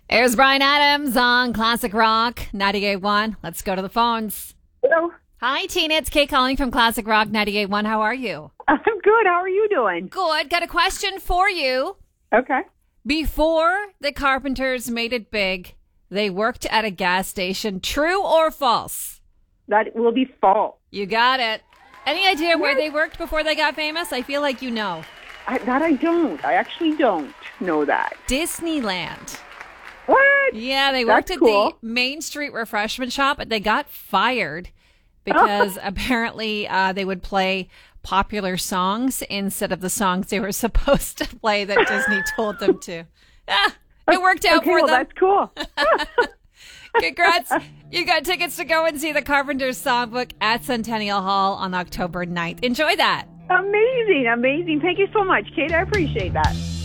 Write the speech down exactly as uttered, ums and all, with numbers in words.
Here's Brian Adams on Classic Rock ninety-eight point one. Let's go to the phones. Hello. Hi, Tina. It's Kate calling from Classic Rock ninety-eight point one. How are you? I'm good. How are you doing? Good. Got a question for you. Okay. Before the Carpenters made it big, they worked at a gas station. True or false? That will be false. You got it. Any idea where they worked before they got famous? I feel like you know. I, that I don't. I actually don't know that. Disneyland. What? Yeah, they worked That's at cool. the Main Street refreshment shop, but they got fired because apparently uh, they would play popular songs instead of the songs they were supposed to play that Disney told them to. Ah, it worked out okay, for well, them. that's cool. Congrats. You got tickets to go and see the Carpenters Songbook at Centennial Hall on October ninth. Enjoy that. Amazing, amazing. Thank you so much, Kate. I appreciate that.